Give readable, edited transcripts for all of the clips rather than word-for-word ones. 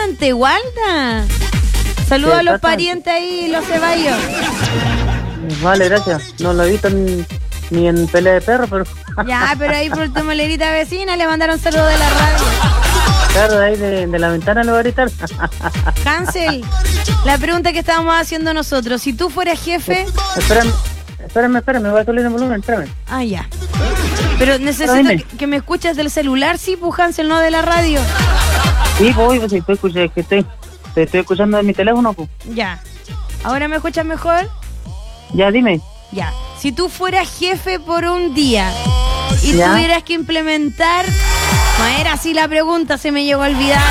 Mantegualda. Saludos a los parientes ahí, los Ceballos. Vale, gracias. No lo he visto ni en pelea de perro, pero... Ya, pero ahí por último Lerita vecina le mandaron saludos de la radio. Claro, ahí de la ventana lo va a gritar. Hansel, la pregunta que estábamos haciendo nosotros, si tú fueras jefe... Espérame, voy a subir el volumen, espérame. Ah, ya. Pero necesito que me escuches del celular, sí, pues Hansel, no de la radio. Sí, pues estoy escuchando de mi teléfono, pues. Ya. ¿Ahora me escuchas mejor? Ya, dime. Ya. Si tú fueras jefe por un día y ¿Ya? tuvieras que implementar... No era así la pregunta, se me llegó a olvidar.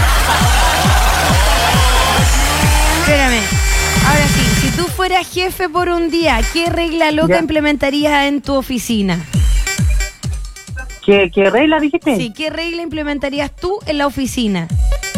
Espérame. Ahora sí, si tú fueras jefe por un día, ¿qué regla loca implementarías en tu oficina? ¿Qué regla dijiste? Sí, ¿qué regla implementarías tú en la oficina?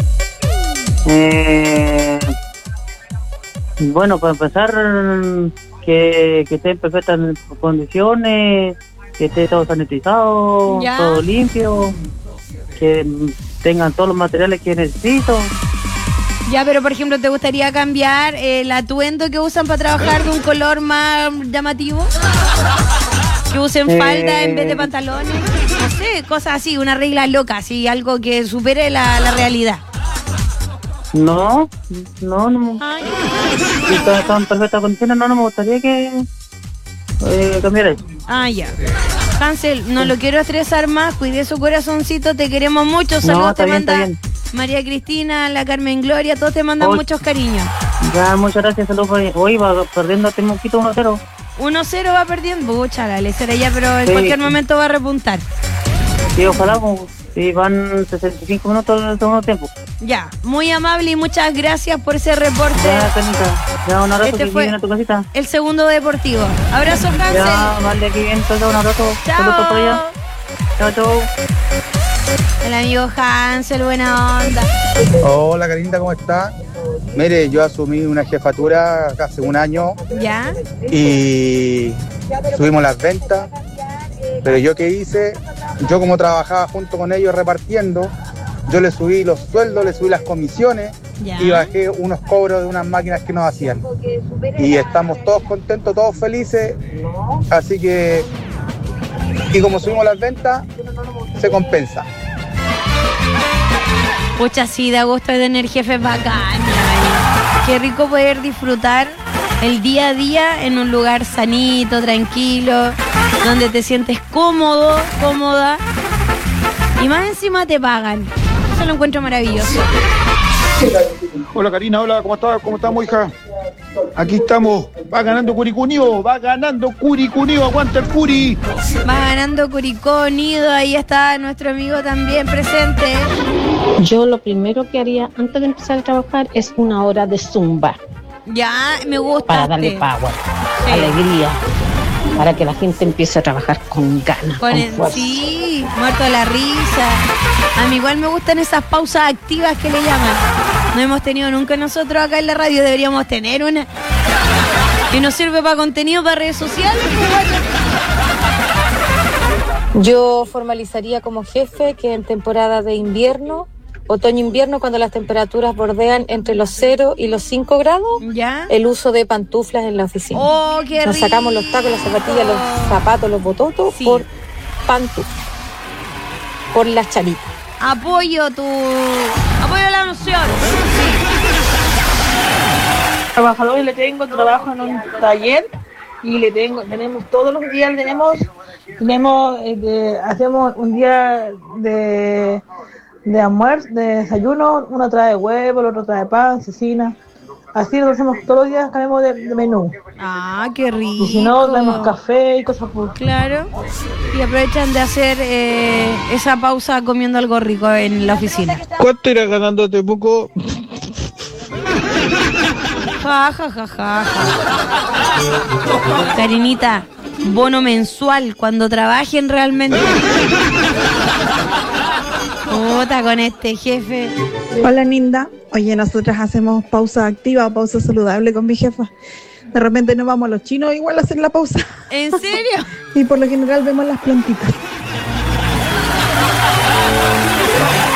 Bueno, para empezar, que esté en perfectas condiciones, que esté todo sanitizado, ¿Ya? todo limpio, que tengan todos los materiales que necesito. Ya, pero por ejemplo, ¿te gustaría cambiar el atuendo que usan para trabajar de un color más llamativo? Que usen falda en vez de pantalones. No sé, cosas así, una regla loca, así, algo que supere la realidad. No. Ay. Si está en perfectas condiciones, no me gustaría que cambiara eso. Ah, ya. Hansel, no lo quiero estresar más, cuide su corazoncito, te queremos mucho. Saludos te manda María Cristina, la Carmen Gloria, todos te mandan muchos cariños. Ya, muchas gracias, saludos. Hoy va perdiendo este mosquito 1-0. 1-0 va perdiendo, pucha, la lecera ya, pero en cualquier momento va a repuntar. Sí, ojalá, sí, van 65 minutos del segundo tiempo. Ya, muy amable y muchas gracias por ese reporte. Ya, Canita, ya un abrazo, Este que fue viene a tu casita. El segundo deportivo. Abrazo, Hansel. Ya, vale, aquí bien, un abrazo. Chao. Saludos por allá. Chao. El amigo Hansel, buena onda. Hola, Carinita, ¿cómo está? Mire, yo asumí una jefatura hace un año ¿Ya? y subimos las ventas, pero yo qué hice, yo como trabajaba junto con ellos repartiendo, yo le subí los sueldos, le subí las comisiones ¿Ya? y bajé unos cobros de unas máquinas que nos hacían. Y estamos todos contentos, todos felices, así que, y como subimos las ventas, se compensa. Pucha, sí, da gusto tener jefes bacanes. Qué rico poder disfrutar el día a día en un lugar sanito, tranquilo, donde te sientes cómodo, cómoda. Y más encima te pagan. Eso lo encuentro maravilloso. Hola Karina, hola, ¿cómo estás? ¿Cómo estamos, hija? Aquí estamos, va ganando Curicó, aguanta el Curi. Va ganando Curicó Unido, ahí está nuestro amigo también presente. Yo lo primero que haría antes de empezar a trabajar es una hora de zumba. Ya, me gusta. Para darle power, alegría, para que la gente empiece a trabajar con ganas, con fuerza. Sí, muerto de la risa. A mí igual me gustan esas pausas activas que le llaman. No hemos tenido nunca nosotros acá en la radio, deberíamos tener una. Que nos sirve para contenido, para redes sociales. Yo formalizaría como jefe que en temporada de invierno, otoño-invierno, cuando las temperaturas bordean entre los 0 y los 5 grados, ¿ya? El uso de pantuflas en la oficina. ¡Oh, qué Nos rico! sacamos los tacos, las zapatillas, los zapatos, los bototos por pantuflas, por las chalitas. Apoyo la noción. Trabajadores trabajo en un taller y tenemos todos los días, hacemos un día de almuerzo, de desayuno, uno trae huevo, el otro trae pan, cecina. Así lo hacemos todos los días, cambiamos de menú. Ah, qué rico. Y si no, tenemos café y cosas por... Claro. Y aprovechan de hacer esa pausa comiendo algo rico en la oficina. ¿Cuánto irás ganando este poco? Ja. Karinita, bono mensual cuando trabajen realmente. Puta con este jefe. Hola Ninda, oye, nosotras hacemos pausa activa o pausa saludable con mi jefa. De repente nos vamos a los chinos igual a hacer la pausa. ¿En serio? Y por lo general vemos las plantitas.